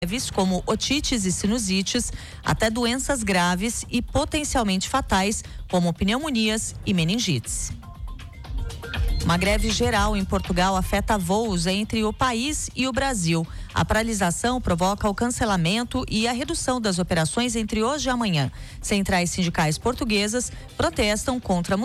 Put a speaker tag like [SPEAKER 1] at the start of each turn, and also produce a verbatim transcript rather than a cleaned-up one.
[SPEAKER 1] leves, como otites e sinusites, até doenças graves e potencialmente fatais, como pneumonias e meningites. Uma greve geral em Portugal afeta voos entre o país e o Brasil. A paralisação provoca o cancelamento e a redução das operações entre hoje e amanhã. Centrais sindicais portuguesas protestam contra a